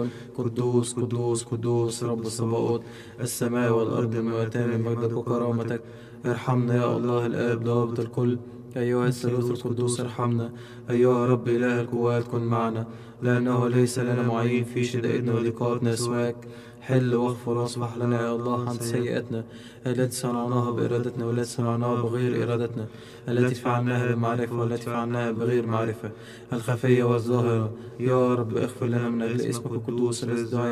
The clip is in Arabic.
يقول قدوس قدوس قدوس رب الصباؤوت، السماء والأرض ملوءتان من مجدك وكرامتك. ارحمنا يا الله الآب ضابط الكل، أيها الثالوث القدوس ارحمنا. أيها رب إله القوات كن معنا، لأنه ليس لنا معين في شدائدنا وضيقاتنا سواك. حل واغفر واصفح لنا يا الله عن سيئاتنا التي صنعناها بإرادتنا والتي صنعناها بغير إرادتنا، التي فعلناها بمعرفة والتي فعلناها بغير معرفة، الخفية والظاهرة. يا رب اغفر لنا من أجل اسمك القدوس الذي دعا